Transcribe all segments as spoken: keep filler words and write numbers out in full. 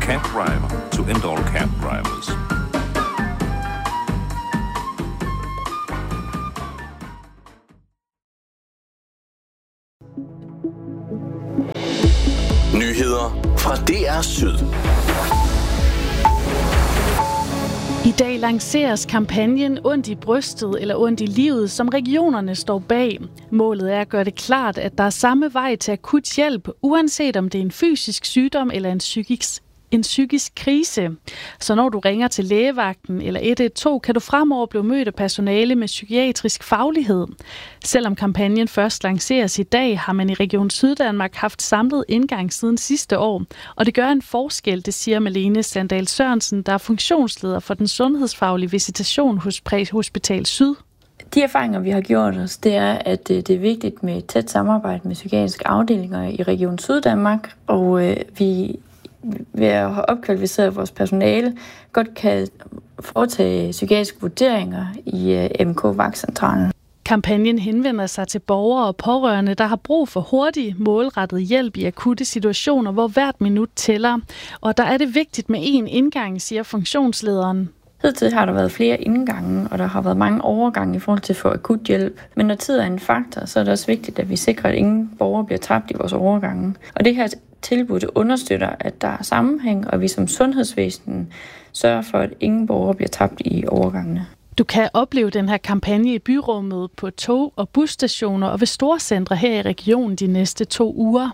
cab driver to end all cab drivers. Nyheder fra D R Syd. I dag lanceres kampagnen Ondt i brystet eller Ondt i livet, som regionerne står bag. Målet er at gøre det klart, at der er samme vej til akut hjælp, uanset om det er en fysisk sygdom eller en psykisk en psykisk krise. Så når du ringer til lægevagten eller et et to, kan du fremover blive mødt af personale med psykiatrisk faglighed. Selvom kampagnen først lanceres i dag, har man i Region Syddanmark haft samlet indgang siden sidste år. Og det gør en forskel, det siger Malene Sandal Sørensen, der er funktionsleder for den sundhedsfaglige visitation hos Præhospital Syd. De erfaringer, vi har gjort os, det er, at det er vigtigt med et tæt samarbejde med psykiatriske afdelinger i Region Syddanmark, og øh, vi ved at have opkvalificeret vores personale, godt kan foretage psykiatriske vurderinger i M K-vagtcentralen. Kampagnen henvender sig til borgere og pårørende, der har brug for hurtig, målrettet hjælp i akutte situationer, hvor hvert minut tæller. Og der er det vigtigt med én indgang, siger funktionslederen. Hidtil har der været flere indgange, og der har været mange overgange i forhold til at få akut hjælp. Men når tid er en faktor, så er det også vigtigt, at vi sikrer, at ingen borgere bliver tabt i vores overgange. Og det her tilbud understøtter, at der er sammenhæng, og vi som sundhedsvæsen sørger for, at ingen borgere bliver tabt i overgangene. Du kan opleve den her kampagne i byrummet, på tog- og busstationer og ved storcentre her i regionen de næste to uger.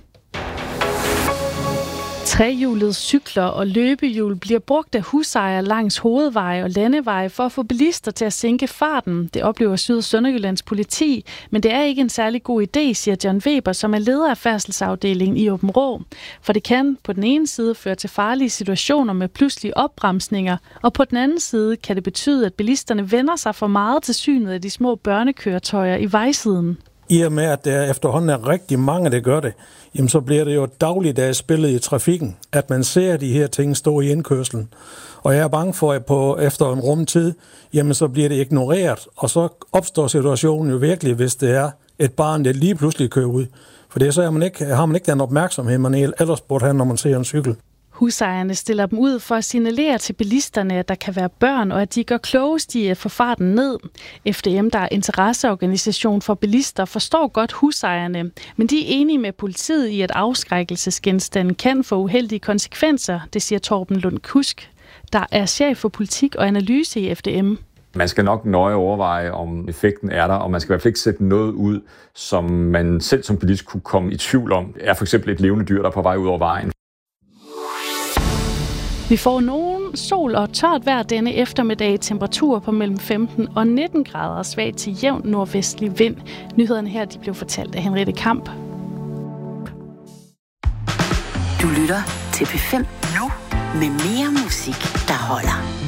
Trehjulede cykler og løbehjul bliver brugt af husejere langs hovedveje og landeveje for at få bilister til at sænke farten. Det oplever Syd- og Sønderjyllands politi, men det er ikke en særlig god idé, siger John Weber, som er leder af færdselsafdelingen i Aabenraa. For det kan på den ene side føre til farlige situationer med pludselige opbremsninger, og på den anden side kan det betyde, at bilisterne vender sig for meget til synet af de små børnekøretøjer i vejsiden. I og med, at der efterhånden er rigtig mange, der gør det, jamen så bliver det jo dagligdags billede i trafikken, at man ser de her ting stå i indkørslen. Og jeg er bange for, at på, efter en rumtid, jamen så bliver det ignoreret, og så opstår situationen jo virkelig, hvis det er et barn, der lige pludselig kører ud. For det så er man ikke, har man ikke den opmærksomhed, man ellers burde have, når man ser en cykel. Husejerne stiller dem ud for at signalere til bilisterne, at der kan være børn, og at de gør klogest i at få farten ned. F D M, der er interesseorganisation for bilister, forstår godt husejerne, men de er enige med politiet i, at afskrækkelsesgenstanden kan få uheldige konsekvenser, det siger Torben Lund Kusk, der er chef for politik og analyse i F D M. Man skal nok nøje overveje, om effekten er der, og man skal i hvert fald ikke sætte noget ud, som man selv som bilist kunne komme i tvivl om. Er for eksempel et levende dyr, der er på vej ud over vejen. Vi får nogen sol og tørt vejr denne eftermiddag, temperaturer på mellem femten og nitten grader, svag til jævn nordvestlig vind. Nyhederne her de blev fortalt af Henriette Kamp. Du lytter til P fem nu med mere musik, der holder.